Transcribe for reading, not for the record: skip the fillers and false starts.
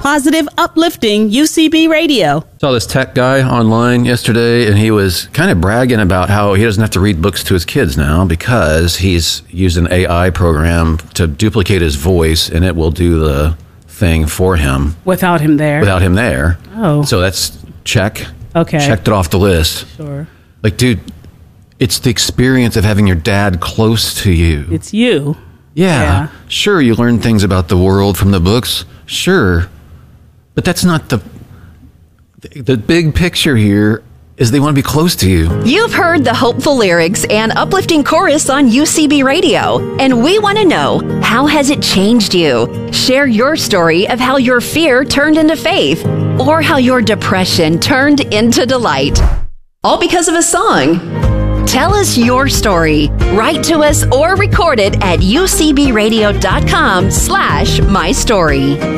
positive, uplifting UCB radio. Saw this tech guy online yesterday, and he was kind of bragging about how he doesn't have to read books to his kids now because he's used an AI program to duplicate his voice, and it will do the thing for him. Without him there? Without him there. Oh. So that's check. Okay. Checked it off the list. Sure. Like, dude, it's the experience of having your dad close to you. It's you. Yeah. Sure, you learn things about the world from the books. Sure. But that's not the big picture here is they want to be close to you. You've heard the hopeful lyrics and uplifting chorus on UCB Radio, and we want to know, how has it changed you? Share your story of how your fear turned into faith, or how your depression turned into delight. All because of a song. Tell us your story. Write to us or record it at ucbradio.com/mystory.